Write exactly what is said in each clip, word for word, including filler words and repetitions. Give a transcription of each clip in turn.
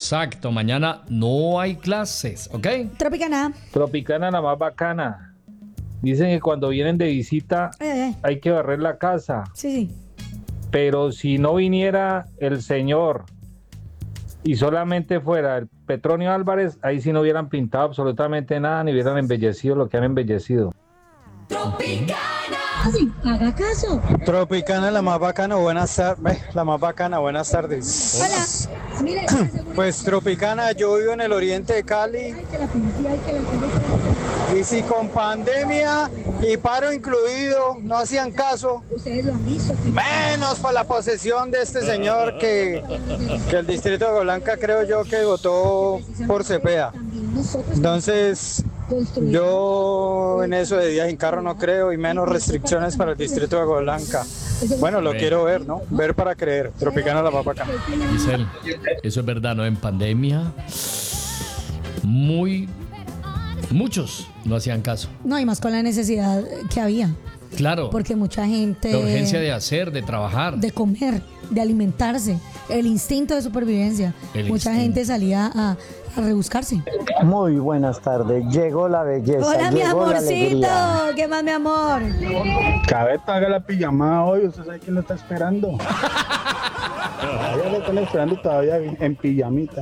Exacto, mañana no hay clases, ¿ok? Tropicana. Tropicana la más bacana. Dicen que cuando vienen de visita Eh, eh. hay que barrer la casa, Sí, sí. pero si no viniera el señor y solamente fuera el Petronio Álvarez, ahí sí no hubieran pintado absolutamente nada ni hubieran embellecido lo que han embellecido. Haga caso. Tropicana, la más bacana, buenas tardes. La más bacana, buenas tardes. Hola. Mire, Pues Tropicana, yo vivo en el oriente de Cali y si con pandemia y paro incluido no hacían caso, ustedes lo han visto. menos para la posesión de este señor que, que el distrito de Agua Blanca creo yo que votó por Cepeda. Entonces, yo en eso de días en carro no creo y menos restricciones para el distrito de Agua Blanca. Bueno, lo quiero ver, ¿no? Ver para creer. Tropicana la más bacana. Giselle, eso es verdad, ¿no? En pandemia, muy, muchos no hacían caso. No, y más con la necesidad que había. Claro, Porque mucha gente... la urgencia de hacer, de trabajar. de comer, de alimentarse, el instinto de supervivencia. El Mucha instinto. gente salía a, a rebuscarse. Muy buenas tardes, llegó la belleza, Hola, mi llegó la amorcito. alegría. ¿Qué más, mi amor? Cabeto, haga la pijamada hoy, usted sabe quién lo está esperando. Todavía lo están esperando todavía en pijamita.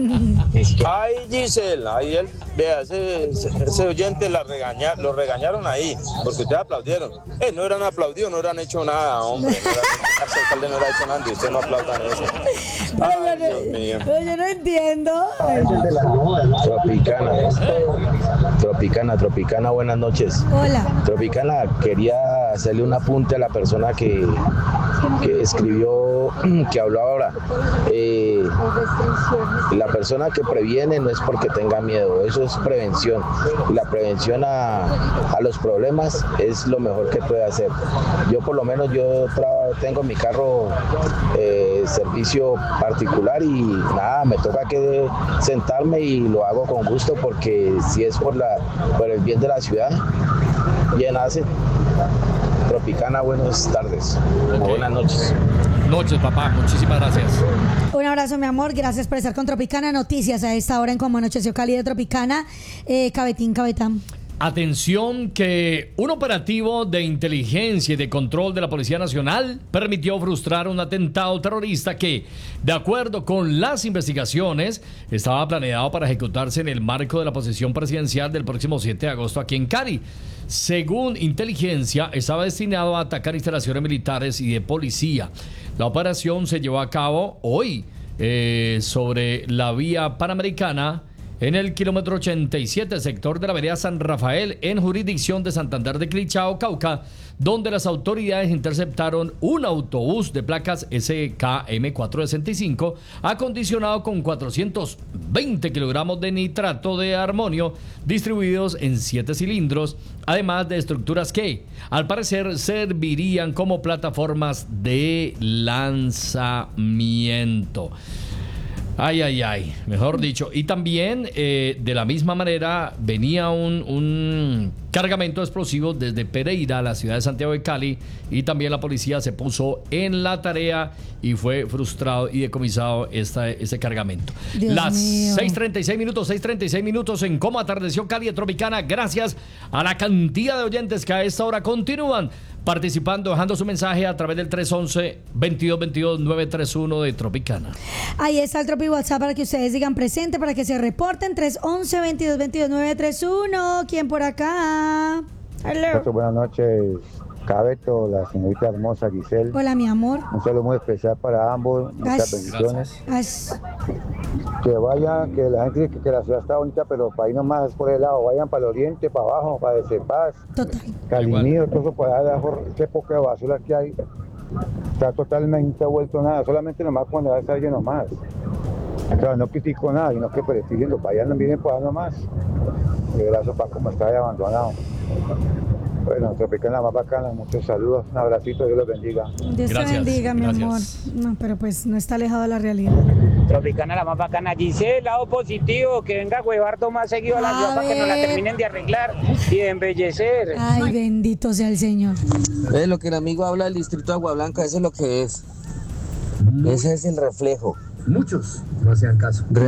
Ay, Giselle, ahí él, vea, ese, ese oyente la regaña, lo regañaron ahí, porque ustedes aplaudieron. Eh, no eran aplaudidos, no eran hecho nada, hombre. No eran, ese alcalde no era hecho nada, y ustedes no aplaudan eso. Ay, Dios mío. Pero yo no entiendo. Tropicana, Tropicana, Tropicana, buenas noches. Hola. Tropicana, quería hacerle un apunte a la persona que, que escribió, que habló ahora. Eh, la persona que previene no es porque tenga miedo, eso es prevención. La prevención a, a los problemas es lo mejor que puede hacer. Yo por lo menos yo tra- tengo mi carro eh, servicio particular y nada, me toca que sentarme y lo hago con gusto porque si es por, la, por el bien de la ciudad, bien hace. Tropicana, buenas tardes. Ok. Buenas noches. Noches, papá, muchísimas gracias. Un abrazo, mi amor. Gracias por estar con Tropicana. Noticias a esta hora en Como Anocheció Cali de Tropicana. Eh, Cabetín, Cabetán. Atención que un operativo de inteligencia y de control de la Policía Nacional permitió frustrar un atentado terrorista que, de acuerdo con las investigaciones, estaba planeado para ejecutarse en el marco de la posesión presidencial del próximo siete de agosto aquí en Cali. Según inteligencia, estaba destinado a atacar instalaciones militares y de policía. La operación se llevó a cabo hoy eh, sobre la vía panamericana en el kilómetro ochenta y siete, sector de la vereda San Rafael, en jurisdicción de Santander de Clichao, Cauca, donde las autoridades interceptaron un autobús de placas S K M cuatrocientos sesenta y cinco acondicionado con cuatrocientos veinte kilogramos de nitrato de amonio distribuidos en siete cilindros, además de estructuras que, al parecer, servirían como plataformas de lanzamiento. Ay, ay, ay, mejor dicho. Y también, eh, de la misma manera, venía un, un cargamento explosivo desde Pereira a la ciudad de Santiago de Cali y también la policía se puso en la tarea y fue frustrado y decomisado esta, ese cargamento. Dios Las mío. seis treinta y seis minutos, seis treinta y seis minutos en Cómo Atardeció Cali de Tropicana. Gracias a la cantidad de oyentes que a esta hora continúan participando, dejando su mensaje a través del tres once, veintidós veintidós, nueve tres uno de Tropicana. Ahí está el Tropi WhatsApp para que ustedes digan presente, para que se reporten. tres once, veintidós veintidós, nueve tres uno. ¿Quién por acá? Hello. Buenas noches, Cabeto, la señorita hermosa Giselle. Hola, mi amor. Un saludo muy especial para ambos, muchas Gracias. bendiciones. As- Que vayan, que la gente dice que, que la ciudad está bonita, pero para ahí nomás es por el lado, vayan para el oriente, para abajo, para Decepaz, Total. Calimío, todo eso para allá abajo, ese poco de basura que hay, está totalmente vuelto nada, solamente nomás cuando va a estar lleno más. Claro, no critico nada, sino que pues estoy diciendo, para allá no vienen para allá nomás. Y el brazo para como está ahí abandonado. Bueno, Tropicana más bacana, muchos saludos, un abracito, Dios los bendiga. Dios Gracias, te bendiga, mi gracias. amor. No, pero pues no está alejado de la realidad. Tropicana la más bacana. Giselle, lado positivo, que venga a huevar más seguido a la A ciudad para que nos la ver. terminen de arreglar y de embellecer. Ay, bendito sea el Señor. Es lo que el amigo habla del distrito de Agua Blanca, eso es lo que es. Ese es el reflejo. Muchos no hacían caso.